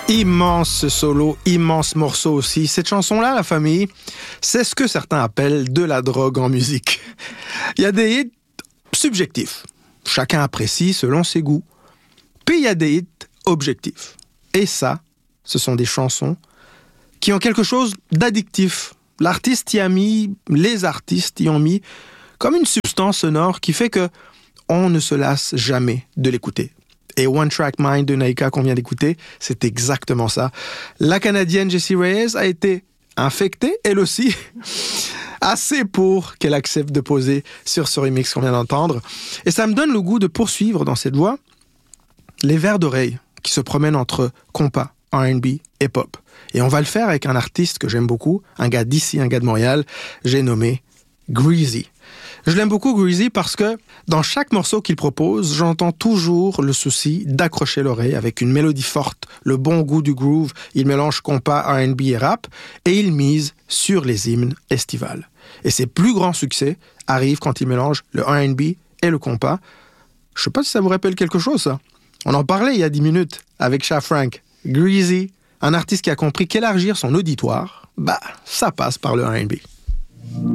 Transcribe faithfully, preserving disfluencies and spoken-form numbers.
Immense solo, immense morceau aussi. Cette chanson-là, la famille, c'est ce que certains appellent de la drogue en musique. Il y a des hits subjectifs. Chacun apprécie selon ses goûts. Puis il y a des hits objectifs. Et ça, ce sont des chansons qui ont quelque chose d'addictif. L'artiste y a mis, les artistes y ont mis comme une substance sonore qui fait que on ne se lasse jamais de l'écouter. Et One Track Mind de Naika qu'on vient d'écouter, c'est exactement ça. La Canadienne Jessie Reyez a été infectée, elle aussi, assez pour qu'elle accepte de poser sur ce remix qu'on vient d'entendre. Et ça me donne le goût de poursuivre dans cette voie les vers d'oreille qui se promènent entre compas, R and B et pop. Et on va le faire avec un artiste que j'aime beaucoup, un gars d'ici, un gars de Montréal, j'ai nommé Greezy. Je l'aime beaucoup, Greezy, parce que dans chaque morceau qu'il propose, j'entends toujours le souci d'accrocher l'oreille avec une mélodie forte, le bon goût du groove. Il mélange compas, R and B et rap, et il mise sur les hymnes estivales. Et ses plus grands succès arrivent quand il mélange le R and B et le compas. Je sais pas si ça vous rappelle quelque chose, ça. On en parlait il y a dix minutes avec Sha Frank. Greezy, un artiste qui a compris qu'élargir son auditoire, bah, ça passe par le R and B.